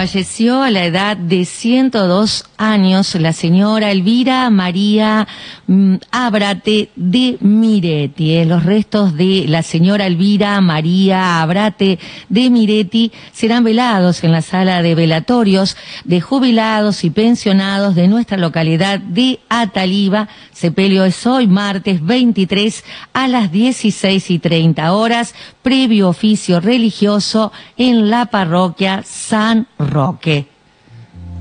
Falleció a la edad de 102 años la señora Elvira María Abrate de Miretti. Los restos de la señora Elvira María Abrate de Miretti serán velados en la sala de velatorios de jubilados y pensionados de nuestra localidad de Ataliva. Sepelio es hoy, martes 23, a las 16:30 horas, previo oficio religioso en la parroquia San Roque.